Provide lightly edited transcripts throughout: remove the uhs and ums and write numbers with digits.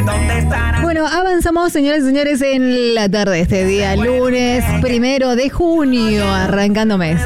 Bueno, avanzamos, señoras y señores, en la tarde de este día, lunes 1 de junio, arrancando mes,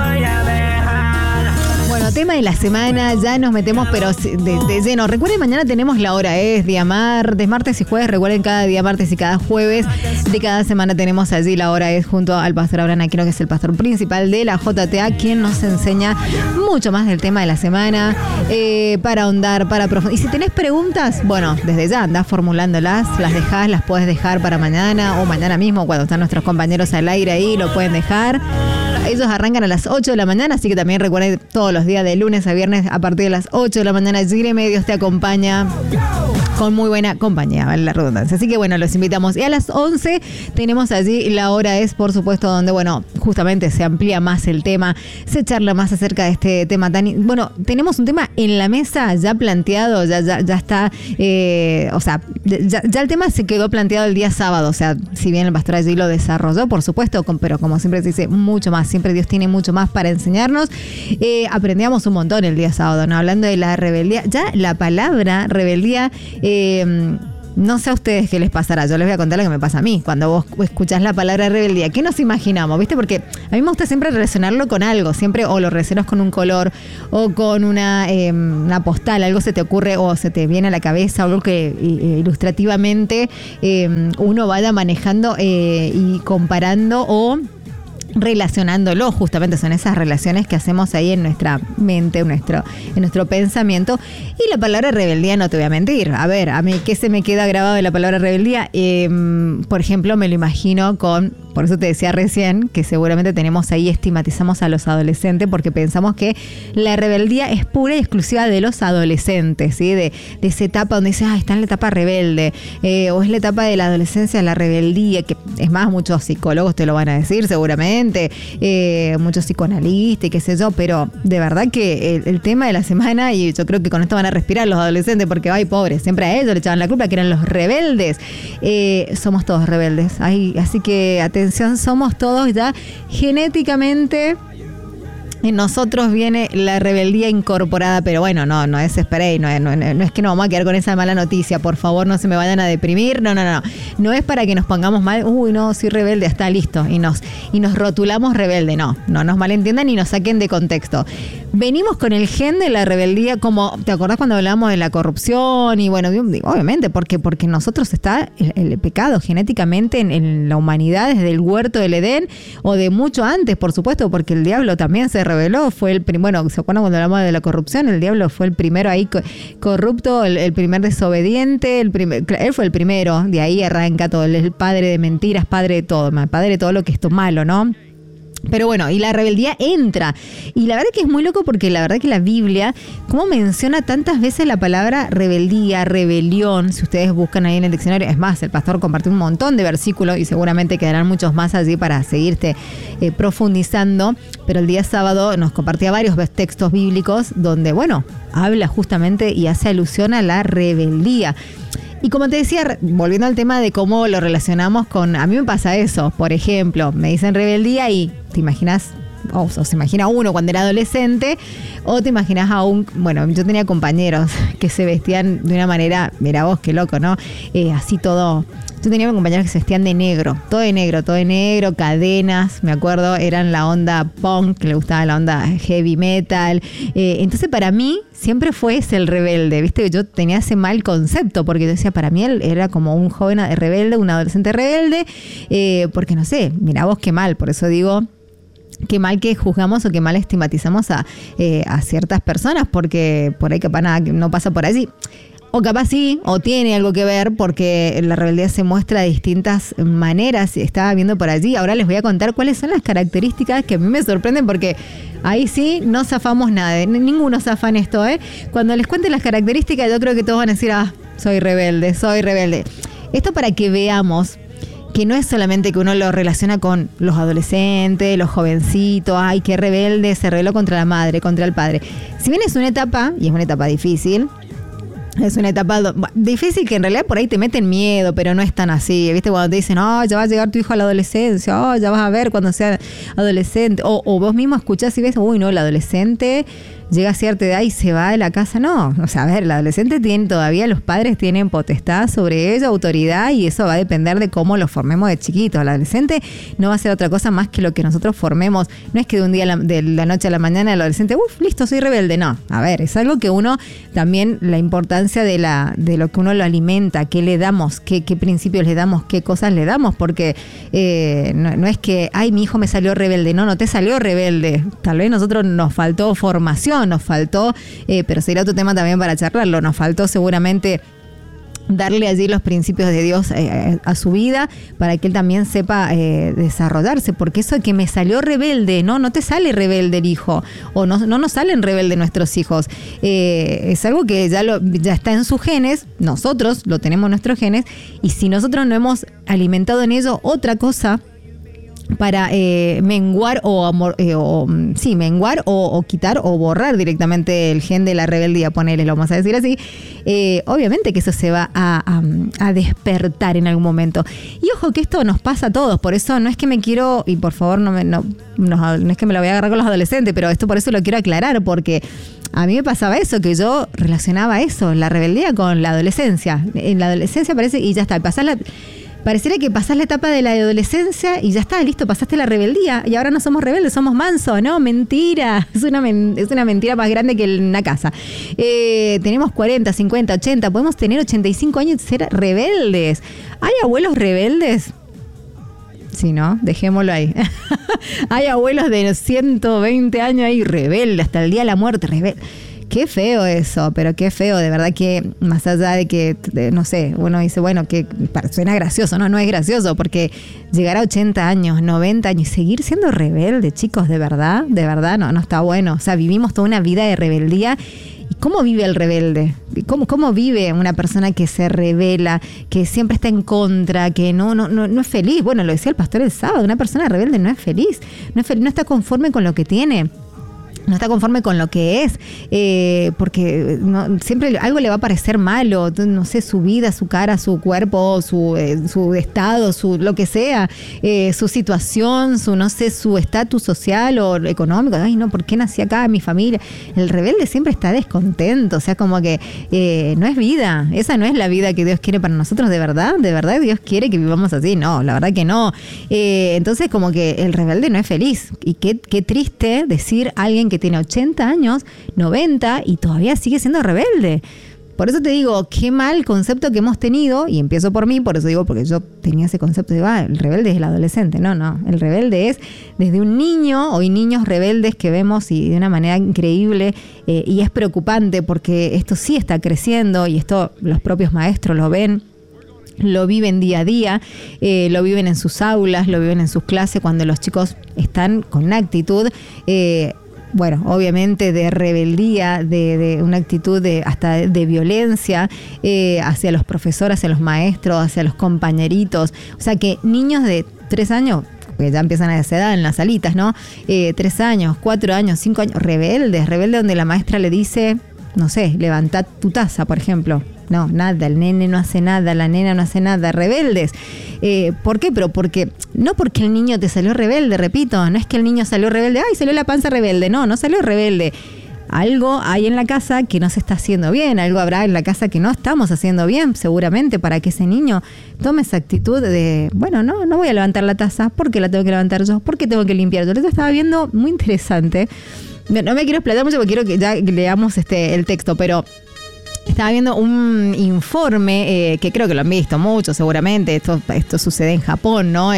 Bueno, tema de la semana, ya nos metemos pero de lleno. Recuerden, mañana tenemos la hora, es día martes y jueves. Recuerden, cada día martes y cada jueves de cada semana tenemos allí la hora es junto al pastor Abraham Aquino, que es el pastor principal de la JTA, quien nos enseña mucho más del tema de la semana, para ahondar, para profundizar. Y si tenés preguntas, bueno, desde ya andás formulándolas, las puedes dejar para mañana o mañana mismo cuando están nuestros compañeros al aire ahí, lo pueden dejar. Ellos arrancan a las 8 de la mañana, así que también recuerden todos los días de lunes a viernes a partir de las 8 de la mañana. Gire Medios te acompaña con muy buena compañía, vale la redundancia. Así que bueno, los invitamos. Y a las 11 tenemos allí la hora es, por supuesto, donde, bueno, justamente se amplía más el tema, se charla más acerca de este tema tan... Bueno, tenemos un tema en la mesa ya planteado, ya está, o sea, ya el tema se quedó planteado el día sábado, o sea, si bien el pastor allí lo desarrolló, por supuesto, pero como siempre se dice, mucho más, siempre Dios tiene mucho más para enseñarnos. Aprendíamos un montón el día sábado, ¿no? Hablando de la rebeldía, ya la palabra rebeldía... no sé a ustedes qué les pasará, yo les voy a contar lo que me pasa a mí cuando vos escuchás la palabra rebeldía. ¿Qué nos imaginamos? ¿Viste? Porque a mí me gusta siempre relacionarlo con algo, siempre o lo relacionas con un color o con una postal, algo se te ocurre o se te viene a la cabeza, algo que ilustrativamente uno vaya manejando y comparando o relacionándolo. Justamente son esas relaciones que hacemos ahí en nuestra mente, en nuestro pensamiento. Y la palabra rebeldía, no te voy a mentir. A ver, a mí, ¿qué se me queda grabado de la palabra rebeldía? Por ejemplo, me lo imagino por eso te decía recién que seguramente estigmatizamos a los adolescentes porque pensamos que la rebeldía es pura y exclusiva de los adolescentes, ¿sí? De esa etapa donde dices, está en la etapa rebelde, o es la etapa de la adolescencia, la rebeldía, que es más, muchos psicólogos te lo van a decir seguramente, muchos psicoanalistas y qué sé yo, pero de verdad que el tema de la semana, y yo creo que con esto van a respirar los adolescentes porque, ay, pobres, siempre a ellos le echaban la culpa que eran los rebeldes. Somos todos rebeldes, así que atención, somos todos ya genéticamente. En nosotros viene la rebeldía incorporada, pero bueno, no es spray, no es que nos vamos a quedar con esa mala noticia, por favor, no se me vayan a deprimir, no es para que nos pongamos mal, no, soy rebelde, está listo, y nos rotulamos rebelde, no nos malentiendan ni nos saquen de contexto. Venimos con el gen de la rebeldía, como, ¿te acordás cuando hablábamos de la corrupción? Y bueno, obviamente, porque nosotros está el pecado genéticamente en la humanidad desde el huerto del Edén, o de mucho antes, por supuesto, porque el diablo también se rebeló, fue el primero, ¿se acuerdan cuando hablamos de la corrupción? El diablo fue el primero ahí corrupto, el primer desobediente, él fue el primero, de ahí arranca todo, el padre de mentiras, padre de todo lo que es malo, ¿no? Pero bueno, y la rebeldía entra. Y la verdad que es muy loco porque la verdad que la Biblia, como menciona tantas veces la palabra rebeldía, rebelión, si ustedes buscan ahí en el diccionario, es más, el pastor compartió un montón de versículos y seguramente quedarán muchos más allí para seguirte profundizando, pero el día sábado nos compartía varios textos bíblicos donde, bueno, habla justamente y hace alusión a la rebeldía. Y como te decía, volviendo al tema de cómo lo relacionamos con... A mí me pasa eso, por ejemplo, me dicen rebeldía y te imaginas, o se imagina uno cuando era adolescente, o te imaginas bueno, yo tenía compañeros que se vestían de una manera, mira vos, qué loco, ¿no? Así todo... Yo tenía compañeros que se vestían de negro, todo de negro, cadenas, me acuerdo, eran la onda punk, le gustaba la onda heavy metal. Entonces para mí siempre fue ese el rebelde, ¿viste? Yo tenía ese mal concepto, porque yo decía, para mí él era como un joven rebelde, un adolescente rebelde, porque no sé, mira vos qué mal, por eso digo... Qué mal que juzgamos o qué mal estigmatizamos a ciertas personas, porque por ahí capaz nada no pasa por allí. O capaz sí, o tiene algo que ver, porque la rebeldía se muestra de distintas maneras. Estaba viendo por allí. Ahora les voy a contar cuáles son las características que a mí me sorprenden, porque ahí sí no zafamos nada. Ninguno zafa en esto, ¿eh? Cuando les cuente las características, yo creo que todos van a decir, soy rebelde. Esto para que veamos que no es solamente que uno lo relaciona con los adolescentes, los jovencitos, ay, qué rebelde, se rebeló contra la madre, contra el padre. Si bien es una etapa, y es una etapa difícil, es una etapa difícil que en realidad por ahí te meten miedo, pero no es tan así, ¿viste? Cuando te dicen, ya va a llegar tu hijo a la adolescencia, ya vas a ver cuando sea adolescente, o vos mismo escuchás y ves, no, el adolescente llega a cierta edad y se va de la casa. No, o sea, a ver, el adolescente todavía los padres tienen potestad sobre ello, autoridad, y eso va a depender de cómo lo formemos de chiquitos. El adolescente no va a ser otra cosa más que lo que nosotros formemos. No es que de un día de la noche a la mañana el adolescente, listo, soy rebelde. No, a ver, es algo que uno también, la importancia de lo que uno lo alimenta, qué le damos, qué principios le damos, qué cosas le damos, porque no es que, ay, mi hijo me salió rebelde. No te salió rebelde. Tal vez nosotros nos faltó formación, nos faltó, pero sería otro tema también para charlarlo, nos faltó seguramente darle allí los principios de Dios a su vida para que él también sepa desarrollarse, porque eso de que me salió rebelde, no te sale rebelde el hijo, o no nos salen rebeldes nuestros hijos, es algo que ya está en sus genes, nosotros lo tenemos en nuestros genes, y si nosotros no hemos alimentado en ello otra cosa para menguar menguar o quitar o borrar directamente el gen de la rebeldía, ponele, lo vamos a decir así, obviamente que eso se va a despertar en algún momento. Y ojo que esto nos pasa a todos, por eso no es que me quiero, y por favor no es que me lo voy a agarrar con los adolescentes, pero esto por eso lo quiero aclarar, porque a mí me pasaba eso, que yo relacionaba eso, la rebeldía con la adolescencia. En la adolescencia parece, y ya está, pareciera que pasás la etapa de la adolescencia y ya está, listo, pasaste la rebeldía y ahora no somos rebeldes, somos mansos. No, mentira, es una mentira más grande que una casa. Tenemos 40, 50, 80, podemos tener 85 años y ser rebeldes. ¿Hay abuelos rebeldes? Sí, ¿no? Dejémoslo ahí. Hay abuelos de 120 años ahí rebeldes hasta el día de la muerte, rebeldes. Qué feo eso, pero qué feo, de verdad que más allá de que, no sé, uno dice, bueno, que suena gracioso, no es gracioso, porque llegar a 80 años, 90 años y seguir siendo rebelde, chicos, de verdad, no está bueno. O sea, vivimos toda una vida de rebeldía. ¿Y cómo vive el rebelde? ¿Cómo vive una persona que se rebela, que siempre está en contra, que no es feliz? Bueno, lo decía el pastor el sábado, una persona rebelde no es feliz, no está conforme con lo que tiene. No está conforme con lo que es, porque siempre algo le va a parecer malo, no sé, su vida, su cara, su cuerpo, su estado, lo que sea, su situación, su estatus social o económico. Ay, no, ¿por qué nací acá, mi familia? El rebelde siempre está descontento, o sea, como que no es vida, esa no es la vida que Dios quiere para nosotros, de verdad Dios quiere que vivamos así, no, la verdad que no. Entonces, como que el rebelde no es feliz, y qué triste decir a alguien que tiene 80 años, 90 y todavía sigue siendo rebelde. Por eso te digo, qué mal concepto que hemos tenido, y empiezo por mí, por eso digo, porque yo tenía ese concepto de, el rebelde es el adolescente. No, el rebelde es desde un niño, hoy niños rebeldes que vemos y de una manera increíble, y es preocupante porque esto sí está creciendo y esto los propios maestros lo ven. Lo viven día a día, lo viven en sus aulas, lo viven en sus clases, cuando los chicos están con una actitud, obviamente de rebeldía, de una actitud hasta de violencia hacia los profesores, hacia los maestros, hacia los compañeritos. O sea que niños de 3 años, que ya empiezan a esa edad en las salitas, ¿no? 3 años, 4 años, 5 años, rebeldes donde la maestra le dice, no sé, levantá tu taza, por ejemplo. No, nada, el nene no hace nada, la nena no hace nada, rebeldes. ¿Por qué? Pero no porque el niño te salió rebelde, repito, no es que el niño salió rebelde, ay, salió la panza rebelde, no salió rebelde. Algo hay en la casa que no se está haciendo bien, algo habrá en la casa que no estamos haciendo bien, seguramente, para que ese niño tome esa actitud de, no voy a levantar la taza, ¿por qué la tengo que levantar yo? ¿Por qué tengo que limpiar yo? Lo estaba viendo muy interesante. No me quiero explayar mucho porque quiero que ya leamos el texto, pero estaba viendo un informe que creo que lo han visto mucho, seguramente. Esto sucede en Japón, ¿no?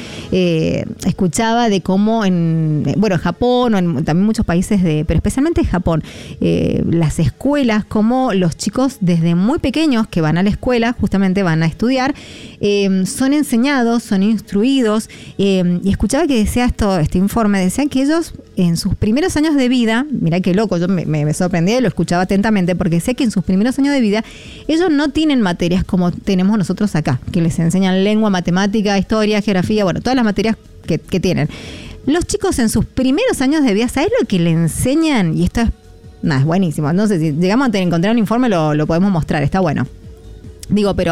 Escuchaba de cómo en Japón o en también muchos países pero especialmente en Japón, las escuelas, como los chicos desde muy pequeños que van a la escuela, justamente van a estudiar, son enseñados, son instruidos, y escuchaba que decía este informe, decía que ellos en sus primeros años de vida, mira qué loco, yo me sorprendí y lo escuchaba atentamente, porque sé que en sus primeros años de vida ellos no tienen materias como tenemos nosotros acá, que les enseñan lengua, matemática, historia, geografía, todas las materias que tienen. Los chicos en sus primeros años de vida, ¿sabes lo que le enseñan? Y esto es buenísimo, no sé, si llegamos a encontrar un informe lo podemos mostrar, está bueno. Digo, pero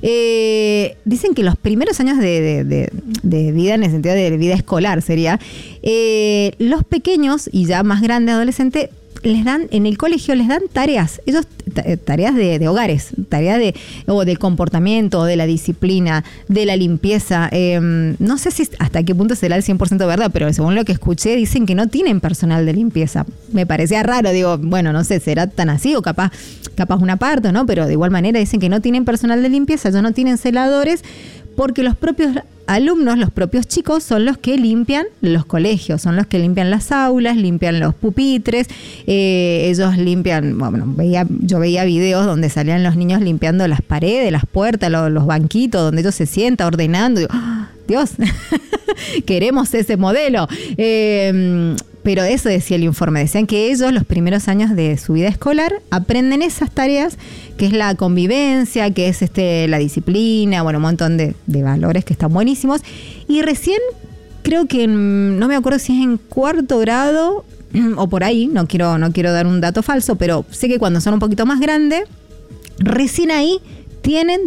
dicen que los primeros años de vida, en el sentido de vida escolar sería, los pequeños y ya más grandes adolescentes, en el colegio les dan tareas, tareas de hogares, tareas o del comportamiento, de la disciplina, de la limpieza. No sé si hasta qué punto será el 100% verdad, pero según lo que escuché, dicen que no tienen personal de limpieza. Me parecía raro, digo, bueno, no sé, será tan así o capaz una parte, ¿no? Pero de igual manera dicen que no tienen personal de limpieza, ellos no tienen celadores, porque los propios alumnos, los propios chicos son los que limpian los colegios, son los que limpian las aulas, limpian los pupitres, ellos limpian, bueno, yo veía videos donde salían los niños limpiando las paredes, las puertas, los banquitos, donde ellos se sientan ordenando. Digo, ¡oh, Dios! Queremos ese modelo. Pero eso decía el informe, decían que ellos los primeros años de su vida escolar aprenden esas tareas, que es la convivencia, que es la disciplina, bueno, un montón de valores que están buenísimos. Y recién, creo que no me acuerdo si es en 4º grado o por ahí, no quiero dar un dato falso, pero sé que cuando son un poquito más grandes, recién ahí tienen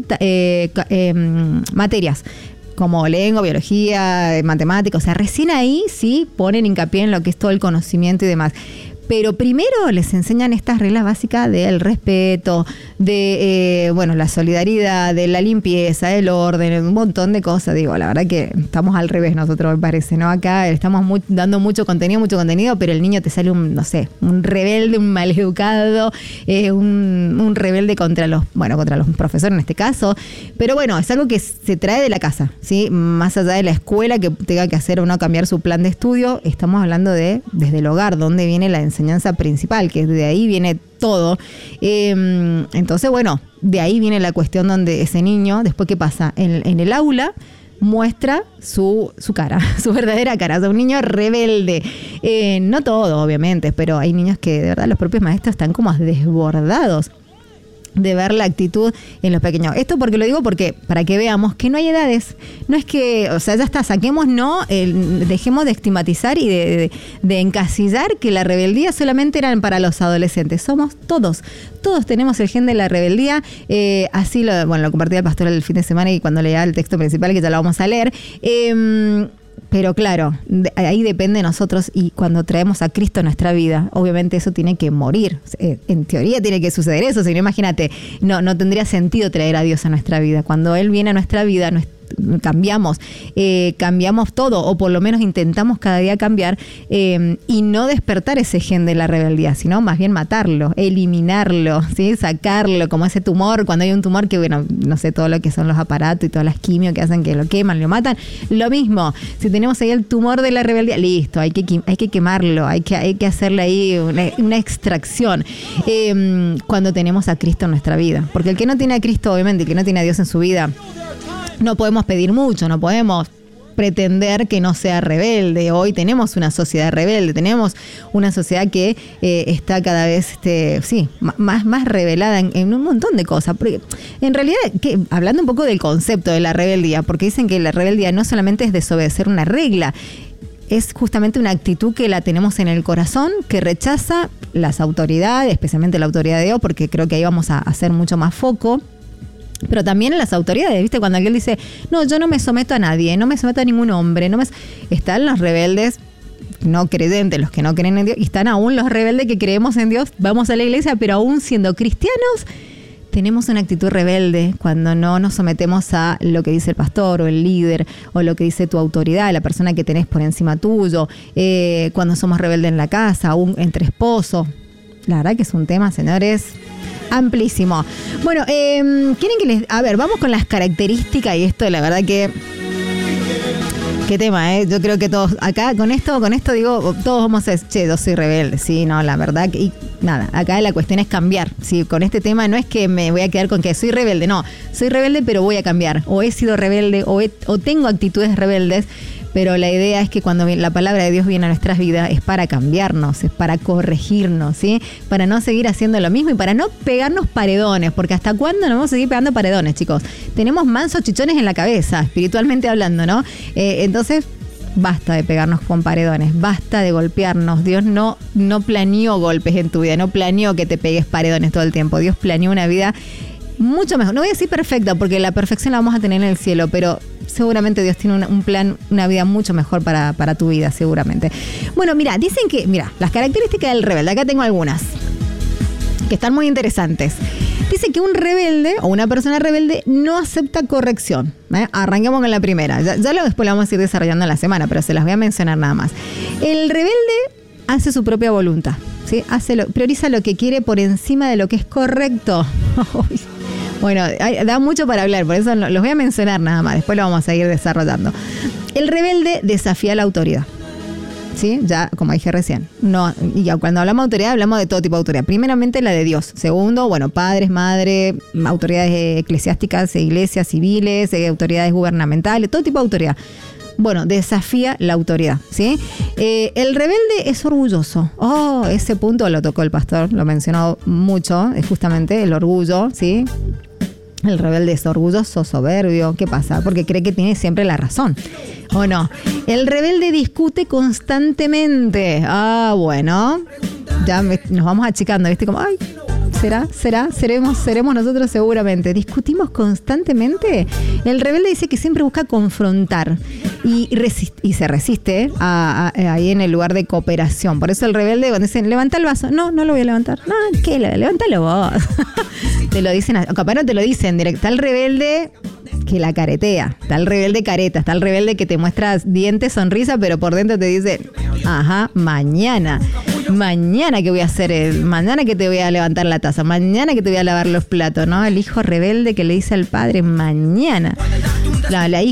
materias como lengua, biología, matemáticas, o sea, recién ahí sí ponen hincapié en lo que es todo el conocimiento y demás. Pero primero les enseñan estas reglas básicas del respeto, de la solidaridad, de la limpieza, del orden, un montón de cosas. Digo, la verdad que estamos al revés nosotros, me parece, ¿no? Acá estamos dando mucho contenido, pero el niño te sale un rebelde, un maleducado, un rebelde contra los profesores en este caso. Pero bueno, es algo que se trae de la casa, ¿sí? Más allá de la escuela que tenga que hacer o no cambiar su plan de estudio, estamos hablando desde el hogar, donde viene la enseñanza principal, que de ahí viene todo. Entonces, bueno, de ahí viene la cuestión donde ese niño, después, ¿qué pasa? En el aula muestra su cara, su verdadera cara, o sea, un niño rebelde. No todo, obviamente, pero hay niños que de verdad los propios maestros están como desbordados de ver la actitud en los pequeños. Esto porque lo digo porque para que veamos que no hay edades. No es que, o sea, ya está, dejemos de estigmatizar y de encasillar que la rebeldía solamente eran para los adolescentes. Somos todos tenemos el gen de la rebeldía. Así lo compartía el pastor el fin de semana y cuando leía el texto principal, que ya lo vamos a leer. Pero claro, ahí depende de nosotros, y cuando traemos a Cristo a nuestra vida, obviamente eso tiene que morir. En teoría tiene que suceder eso, si no, imagínate, no tendría sentido traer a Dios a nuestra vida. Cuando Él viene a nuestra vida, cambiamos todo, o por lo menos intentamos cada día cambiar, y no despertar ese gen de la rebeldía, sino más bien matarlo, eliminarlo, ¿sí? Sacarlo, como ese tumor, cuando hay un tumor que, bueno, no sé, todo lo que son los aparatos y todas las quimios que hacen que lo queman, lo matan, lo mismo, si tenemos ahí el tumor de la rebeldía, listo, hay que quemarlo, hay que hacerle ahí una extracción, cuando tenemos a Cristo en nuestra vida, porque el que no tiene a Cristo, obviamente, el que no tiene a Dios en su vida, no podemos pedir mucho, no podemos pretender que no sea rebelde. Hoy tenemos una sociedad rebelde, tenemos una sociedad que está cada vez más rebelada en un montón de cosas. Porque en realidad, hablando un poco del concepto de la rebeldía, porque dicen que la rebeldía no solamente es desobedecer una regla, es justamente una actitud que la tenemos en el corazón, que rechaza las autoridades, especialmente la autoridad de Dios, porque creo que ahí vamos a hacer mucho más foco. Pero también en las autoridades, ¿viste? Cuando alguien dice, no, yo no me someto a nadie, no me someto a ningún hombre, están los rebeldes no creyentes, los que no creen en Dios, y están aún los rebeldes que creemos en Dios, vamos a la iglesia, pero aún siendo cristianos, tenemos una actitud rebelde cuando no nos sometemos a lo que dice el pastor o el líder, o lo que dice tu autoridad, la persona que tenés por encima tuyo, cuando somos rebeldes en la casa, aún entre esposos. La verdad que es un tema, señores, amplísimo. Bueno, quieren que vamos con las características, y esto la verdad que qué tema, yo creo que todos acá con esto digo, todos vamos a decir, yo soy rebelde, sí, no, la verdad que, y nada, acá la cuestión es cambiar, sí, con este tema no es que me voy a quedar con que soy rebelde, no, soy rebelde pero voy a cambiar, o he sido rebelde o tengo actitudes rebeldes. Pero la idea es que cuando la palabra de Dios viene a nuestras vidas es para cambiarnos, es para corregirnos, ¿sí? Para no seguir haciendo lo mismo y para no pegarnos paredones, porque ¿hasta cuándo nos vamos a seguir pegando paredones, chicos? Tenemos mansos chichones en la cabeza, espiritualmente hablando, ¿no? Entonces, basta de pegarnos con paredones, basta de golpearnos. Dios no planeó golpes en tu vida, no planeó que te pegues paredones todo el tiempo. Dios planeó una vida mucho mejor. No voy a decir perfecta, porque la perfección la vamos a tener en el cielo, pero seguramente Dios tiene un plan, una vida mucho mejor para tu vida, seguramente. Bueno, mira, dicen que, las características del rebelde, acá tengo algunas, que están muy interesantes. Dice que un rebelde o una persona rebelde no acepta corrección. Arranquemos con la primera. Ya después la vamos a ir desarrollando en la semana, pero se las voy a mencionar nada más. El rebelde hace su propia voluntad, ¿sí? Prioriza lo que quiere por encima de lo que es correcto. Bueno, da mucho para hablar, por eso los voy a mencionar nada más. Después lo vamos a ir desarrollando. El rebelde desafía la autoridad. ¿Sí? Ya, como dije recién. No, y cuando hablamos de autoridad, hablamos de todo tipo de autoridad. Primeramente, la de Dios. Segundo, padres, madres, autoridades eclesiásticas, iglesias, civiles, autoridades gubernamentales, todo tipo de autoridad. Bueno, desafía la autoridad, ¿sí? El rebelde es orgulloso. Ese punto lo tocó el pastor, lo mencionó mucho, es justamente el orgullo, ¿sí? El rebelde es orgulloso, soberbio. ¿Qué pasa? Porque cree que tiene siempre la razón. ¿O no? El rebelde discute constantemente. Bueno. Ya nos vamos achicando, ¿viste? Como, seremos nosotros seguramente. Discutimos constantemente. El rebelde dice que siempre busca confrontar y se resiste ahí en el lugar de cooperación. Por eso el rebelde, cuando dicen, levanta el vaso. No lo voy a levantar. No, ¿qué? Levántalo vos. Te lo dicen, capaz no te lo dicen directo. Está el rebelde que la caretea, está el rebelde careta, está el rebelde que te muestra dientes, sonrisa, pero por dentro te dice, mañana que voy a hacer, mañana que te voy a levantar la taza, mañana que te voy a lavar los platos, ¿no? El hijo rebelde que le dice al padre, mañana. La hija